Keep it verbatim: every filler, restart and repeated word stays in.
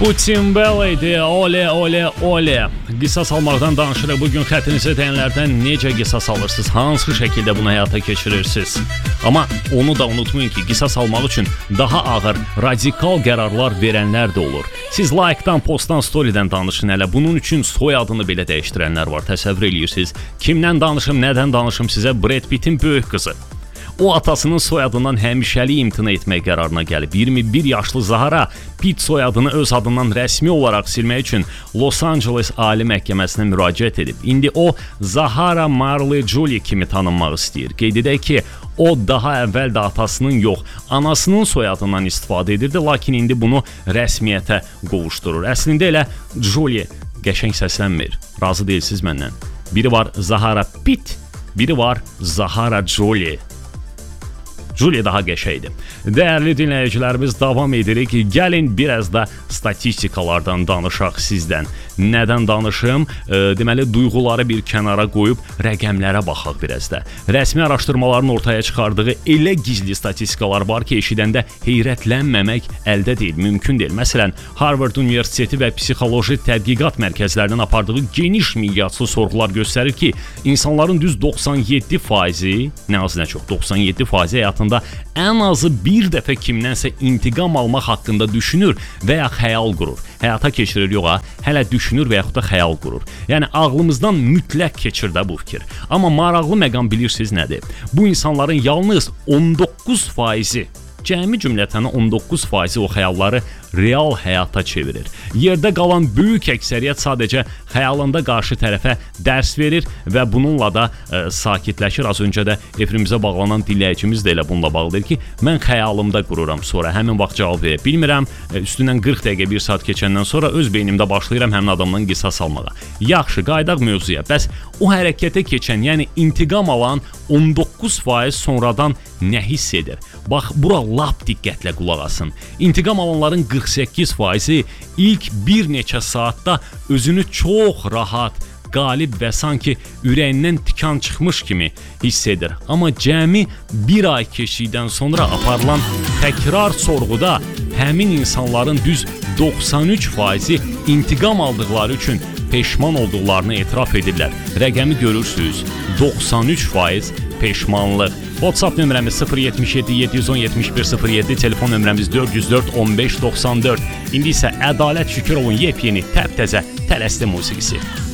Bu Timbel idi, ole ole ole. Qisas almaqdan danışırıq. Bugün xətrinizə dəyənlərdən necə qisas alırsınız, hansı şəkildə bunu həyata keçirirsiniz. Amma onu da unutmayın ki, qisas almaq üçün daha ağır, radikal qərarlar verənlər də olur. Siz like-dan, postdan, story-dən danışın hələ. Bunun üçün soyadını belə dəyişdirənlər var. Təsəvvür edirsiniz. Kimdən danışım, nədən danışım sizə? Brad Pitt'in böyük qızı. O atasının soyadından həmişəlik imtina etmək qərarına gəlib. iyirmi bir yaşlı Zahara Pitt soyadını öz adından rəsmi olaraq silmək üçün Los Angeles Ali Məhkəməsinə müraciət edib. İndi o Zahara Marley Julie kimi tanınmaq istəyir. Qeyd edək ki, o daha əvvəl də atasının yox, anasının soyadından istifadə edirdi, lakin indi bunu rəsmiyyətə qovuşdurur. Əslində elə Julie qəşəng səslənmir. Razı deyilsiniz məndən. Biri var Zahara Pitt, biri var Zahara Julie. Julie daha qəşəkdir. Dəyərli dinləyicilərimiz, davam edirik. Gəlin biraz da statistikalardan danışaq sizdən. Nədən danışım? E, deməli, duyğuları bir kənara qoyub rəqəmlərə baxaq biraz da. Rəsmi araşdırmaların ortaya çıxardığı elə gizli statistikalar var ki, eşidəndə heyrətlənməmək əldə deyil, mümkün deyil. Məsələn, Harvard Universiteti və Psixoloji Tədqiqat Mərkəzlərinin apardığı geniş miqyaslı sorğular göstərir ki, insanların düz doxsan yeddi faizi, nə az nə çox, doxsan yeddi faizi həyatında ən azı bir dəfə kimdənsə intiqam almaq haqqında düşünür və ya xəyal qurur. Həyata keçirir yox ha, hələ düşünür və yaxud da xəyal qurur. Yəni ağlımızdan mütləq keçir də bu fikir. Amma maraqlı məqam bilirsiniz nədir? Bu insanların yalnız on doqquz faizi, cəmi cümlətən on doqquz faizi o xəyalları real həyata çevirir. Yerdə qalan böyük əksəriyyət sadəcə xəyalında qarşı tərəfə dərs verir və bununla da e, sakitləşir. Az öncə də efirimizə bağlanan dinləyicimiz də elə bununla bağlıdır ki, mən xəyalımda qururam, sonra həmin vaxt cavab verə bilmirəm. E, üstündən qırx dəqiqə bir saat keçəndən sonra öz beynimdə başlayıram həmin adamdan qisas almağa. Yaxşı, qaydaq mövzuya. Bəs o hərəkətə keçən, yəni intiqam alan on doqquz faiz sonradan nə hiss edir? Bax, bura lap diqqətlə qulaq asın. İntiqam alanların qırx səkkiz faizi ilk bir neçə saatda özünü çox rahat, qalib və sanki ürəyindən tikan çıxmış kimi hiss edir. Amma cəmi bir ay keçdikdən sonra aparılan təkrar sorğuda həmin insanların düz doxsan üç faizi intiqam aldıqları üçün peşman olduqlarını etiraf edirlər. Rəqəmi görürsünüz, doxsan üç faiz peşmanlıq. WhatsApp nömrəmiz sıfır yetmiş yeddi yeddi yüz on yetmiş bir sıfır yeddi, telefon nömrəmiz dörd yüz dörd on beş doxsan dörd. İndi isə Ədalət Şükürovun yepyeni, təptəzə Tələsdə musiqisi.